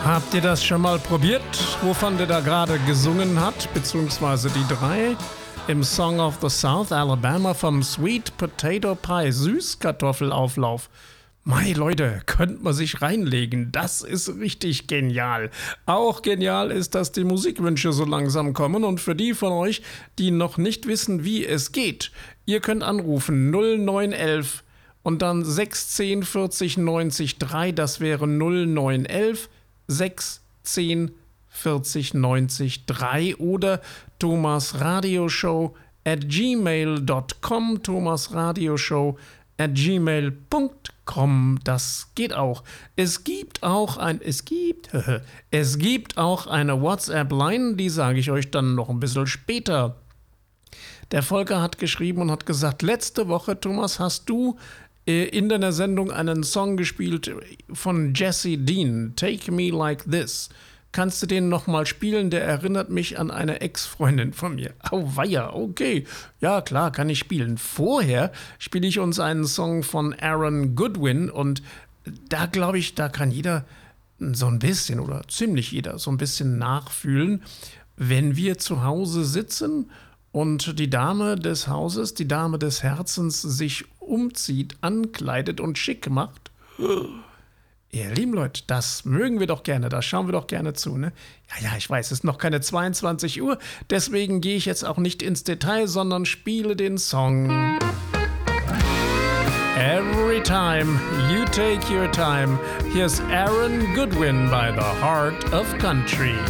Habt ihr das schon mal probiert, wovon der da gerade gesungen hat, beziehungsweise die drei? Im Song of the South Alabama vom Sweet Potato Pie Süßkartoffelauflauf. Mei Leute, könnt man sich reinlegen, das ist richtig genial. Auch genial ist, dass die Musikwünsche so langsam kommen und für die von euch, die noch nicht wissen, wie es geht, ihr könnt anrufen 0911 und dann 610 40 90 3, das wäre 0911 610 40 90 3 oder thomasradioshow@gmail.com, thomasradioshow@gmail.com, das geht auch. Es gibt auch eine WhatsApp-Line, die sage ich euch dann noch ein bisschen später. Der Volker hat geschrieben und hat gesagt, letzte Woche, Thomas, hast du in deiner Sendung einen Song gespielt von Jesse Dean, Take Me Like This. Kannst du den nochmal spielen? Der erinnert mich an eine Ex-Freundin von mir. Auweia, okay. Ja, klar, kann ich spielen. Vorher spiele ich uns einen Song von Aaron Goodwin und da glaube ich, da kann jeder so ein bisschen oder ziemlich jeder so ein bisschen nachfühlen, wenn wir zu Hause sitzen und die Dame des Hauses, die Dame des Herzens sich umzieht, ankleidet und schick macht. Ihr lieben Leute, das mögen wir doch gerne, da schauen wir doch gerne zu, ne? Ja, ich weiß, es ist noch keine 22 Uhr, deswegen gehe ich jetzt auch nicht ins Detail, sondern spiele den Song. Every time you take your time, here's Aaron Goodwin by the Heart of Country.